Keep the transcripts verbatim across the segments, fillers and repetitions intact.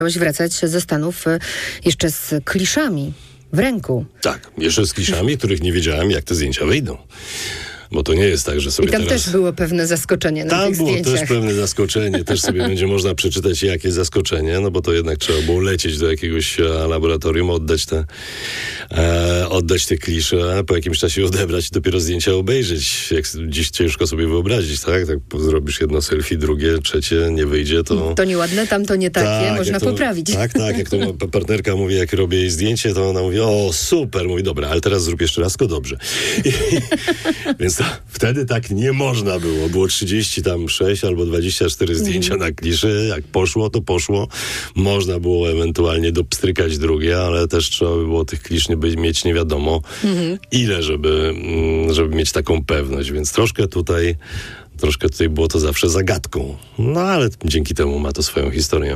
Musiałeś wracać ze Stanów jeszcze z kliszami w ręku. Tak, jeszcze z kliszami, których nie wiedziałem, jak te zdjęcia wyjdą. Bo to nie jest tak, że sobie I tam teraz... też było pewne zaskoczenie na tam tych zdjęciach. Tam było też pewne zaskoczenie. Też sobie będzie można przeczytać, jakie zaskoczenie, no bo to jednak trzeba było lecieć do jakiegoś e, laboratorium, oddać te, e, oddać te klisze, a po jakimś czasie odebrać i dopiero zdjęcia obejrzeć. Jak dziś ciężko sobie wyobrazić, tak? Tak zrobisz jedno selfie, drugie, trzecie, nie wyjdzie, to... To nieładne, tam to nie takie, tak, można to, poprawić. Tak, tak. Jak to partnerka mówi, jak robię jej zdjęcie, to ona mówi, o super, mówi, dobra, ale teraz zrób jeszcze raz, to dobrze. Więc to, wtedy tak nie można było. Było trzydzieści sześć albo dwadzieścia cztery zdjęcia mm. na kliszy. Jak poszło, to poszło. Można było ewentualnie dopstrykać drugie, ale też trzeba by było tych klisz nie by, mieć nie wiadomo mm-hmm. ile, żeby, żeby mieć taką pewność. Więc troszkę tutaj troszkę tutaj było to zawsze zagadką. No ale dzięki temu ma to swoją historię.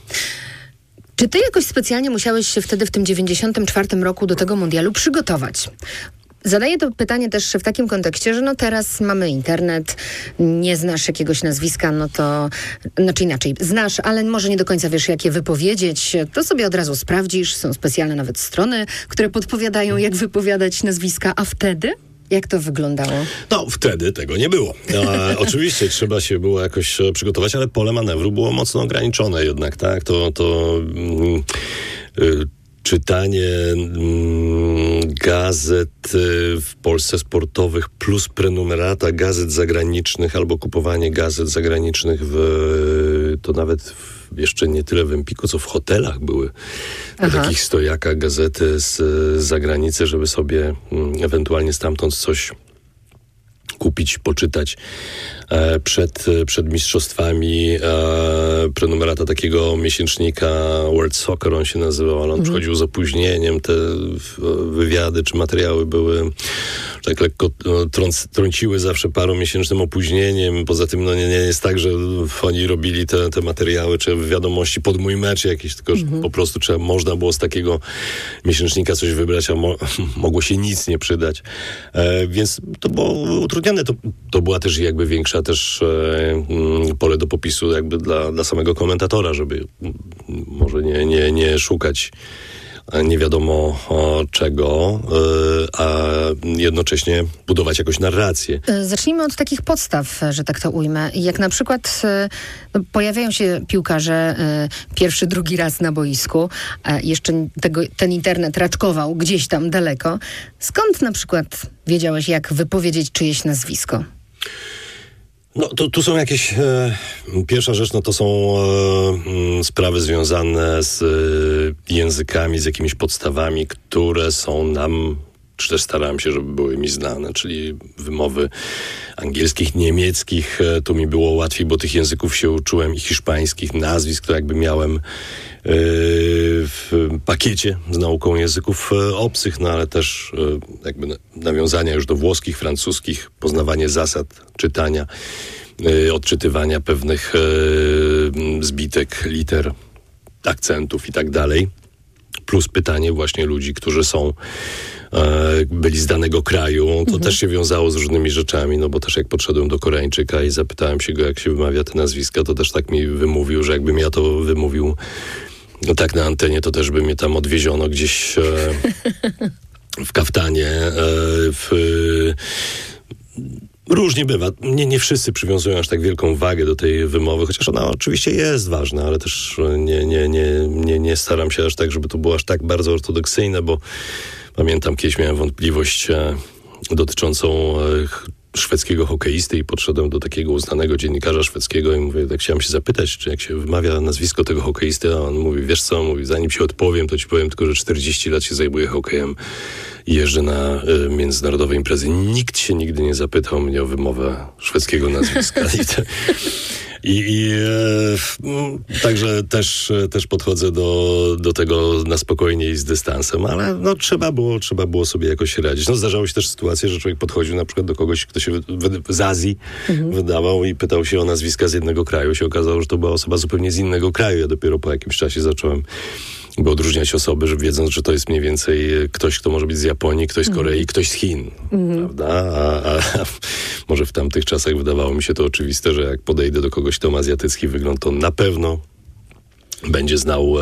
Czy ty jakoś specjalnie musiałeś się wtedy w tym dziewięćdziesiątym czwartym roku do tego mundialu przygotować? Zadaję to pytanie też w takim kontekście, że no teraz mamy internet, nie znasz jakiegoś nazwiska, no to, znaczy inaczej, znasz, ale może nie do końca wiesz, jak je wypowiedzieć, to sobie od razu sprawdzisz, są specjalne nawet strony, które podpowiadają, jak wypowiadać nazwiska, a wtedy? Jak to wyglądało? No, wtedy tego nie było. E, oczywiście trzeba się było jakoś przygotować, ale pole manewru było mocno ograniczone jednak, tak? To, to mm, y, czytanie mm, gazet y, w Polsce sportowych plus prenumerata gazet zagranicznych albo kupowanie gazet zagranicznych w, to nawet w, jeszcze nie tyle w Empiku, co w hotelach były na takich stojakach gazety z, z zagranicy, żeby sobie mm, ewentualnie stamtąd coś kupić, poczytać e, przed, przed mistrzostwami. E, prenumerata takiego miesięcznika World Soccer, on się nazywał, ale on mm. przychodził z opóźnieniem. Te wywiady czy materiały były tak lekko trąc, trąciły zawsze paromiesięcznym opóźnieniem. Poza tym no nie, nie jest tak, że oni robili te, te materiały czy wiadomości pod mój mecz jakieś, tylko że mm. po prostu trzeba, można było z takiego miesięcznika coś wybrać, a mo, mogło się nic nie przydać. E, więc to było utrudnione. To, to była też jakby większa też e, pole do popisu jakby dla, dla samego komentatora, żeby może nie, nie, nie szukać nie wiadomo o czego, a jednocześnie budować jakąś narrację. Zacznijmy od takich podstaw, że tak to ujmę. Jak na przykład no, pojawiają się piłkarze pierwszy, drugi raz na boisku, jeszcze tego, ten internet raczkował gdzieś tam daleko. Skąd na przykład wiedziałeś, jak wypowiedzieć czyjeś nazwisko? No, to, tu są jakieś... E, pierwsza rzecz, no to są e, m, sprawy związane z e, językami, z jakimiś podstawami, które są nam, czy też starałem się, żeby były mi znane, czyli wymowy angielskich, niemieckich. E, tu mi było łatwiej, bo tych języków się uczyłem i hiszpańskich, nazwisk, to jakby miałem w pakiecie z nauką języków obcych, no ale też jakby nawiązania już do włoskich, francuskich, poznawanie zasad czytania, odczytywania pewnych zbitek, liter, akcentów i tak dalej. Plus pytanie właśnie ludzi, którzy są byli z danego kraju. To mhm. też się wiązało z różnymi rzeczami, no bo też jak podszedłem do Koreańczyka i zapytałem się go, jak się wymawia te nazwiska, to też tak mi wymówił, że jakbym ja to wymówił no tak na antenie, to też by mnie tam odwieziono gdzieś e, w kaftanie. E, w, e, różnie bywa. Nie, nie wszyscy przywiązują aż tak wielką wagę do tej wymowy, chociaż ona oczywiście jest ważna, ale też nie, nie, nie, nie, nie staram się aż tak, żeby to było aż tak bardzo ortodoksyjne, bo pamiętam, kiedyś miałem wątpliwość e, dotyczącą e, szwedzkiego hokeisty i podszedłem do takiego uznanego dziennikarza szwedzkiego i mówię, tak chciałem się zapytać, czy jak się wymawia nazwisko tego hokeisty, a on mówi, wiesz co, mówi, zanim ci odpowiem, to ci powiem tylko, że czterdzieści lat się zajmuję hokejem i jeżdżę na y, międzynarodowe imprezy. Nikt się nigdy nie zapytał mnie o wymowę szwedzkiego nazwiska. I, te, i, i e, także też, też podchodzę do, do tego na spokojnie i z dystansem, ale no, trzeba było, trzeba było sobie jakoś radzić. No, zdarzały się też sytuacje, że człowiek podchodził na przykład do kogoś, kto się z Azji mhm. wydawał i pytał się o nazwiska z jednego kraju. Się okazało, że to była osoba zupełnie z innego kraju. Ja dopiero po jakimś czasie zacząłem by odróżniać osoby, że wiedząc, że to jest mniej więcej ktoś, kto może być z Japonii, ktoś z Korei, mm. ktoś z Chin, mm. prawda? A, a, a może w tamtych czasach wydawało mi się to oczywiste, że jak podejdę do kogoś, kto ma azjatycki wygląd, to na pewno będzie znał